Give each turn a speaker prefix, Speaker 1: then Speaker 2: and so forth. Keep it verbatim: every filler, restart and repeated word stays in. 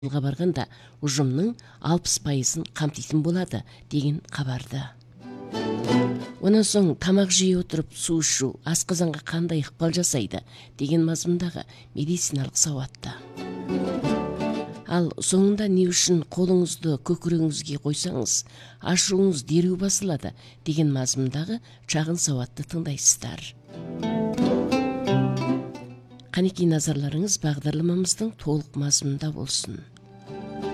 Speaker 1: жылға барғанда ұжымның алпыс пайызын қамтитын болады деген хабарды. Онан соң тамақ жей отырып су ішу асқазанға қандай ықпал жасайды деген мазмұндағы медициналық сауатты. Ал соңында не үшін қолыңызды көкірегіңізге қойсаңыз, ашуыңыз дереу басылады деген мазмұндағы шағын сауатты тыңдайсыздар. Қанекей назарларыңыз бағдарламамыздың толық мазмұнында болсын.